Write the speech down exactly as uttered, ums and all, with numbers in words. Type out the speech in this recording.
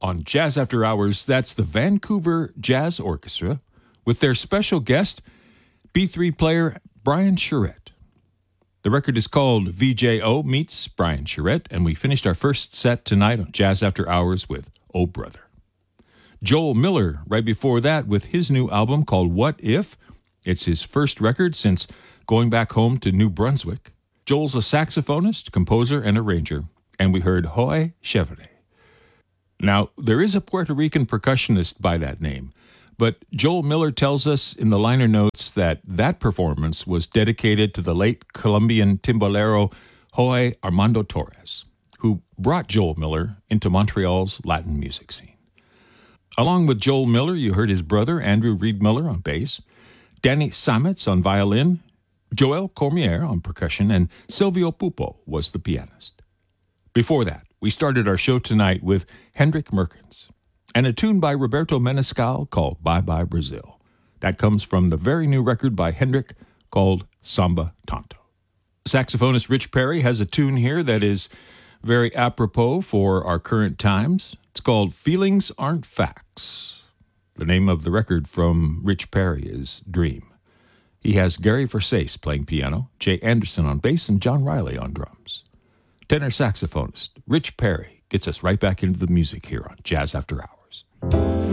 on Jazz After Hours. That's the Vancouver Jazz Orchestra with their special guest, B three player Brian Charette. The record is called V J O Meets Brian Charette, and we finished our first set tonight on Jazz After Hours with Oh Brother. Joel Miller, right before that, with his new album called What If. It's his first record since going back home to New Brunswick. Joel's a saxophonist, composer, and arranger, and we heard Hoy Chevre. Now, there is a Puerto Rican percussionist by that name, but Joel Miller tells us in the liner notes that that performance was dedicated to the late Colombian timbalero Hoy Armando Torres, who brought Joel Miller into Montreal's Latin music scene. Along with Joel Miller, you heard his brother Andrew Reed Miller on bass, Danny Sametz on violin, Joel Cormier on percussion, and Silvio Pupo was the pianist. Before that, we started our show tonight with Hendrik Merkens and a tune by Roberto Menescal called Bye Bye Brazil. That comes from the very new record by Hendrik called Samba Tonto. Saxophonist Rich Perry has a tune here that is very apropos for our current times. It's called Feelings Aren't Facts. The name of the record from Rich Perry is Dream. He has Gary Versace playing piano, Jay Anderson on bass, and John Riley on drums. Tenor saxophonist Rich Perry gets us right back into the music here on Jazz After Hours.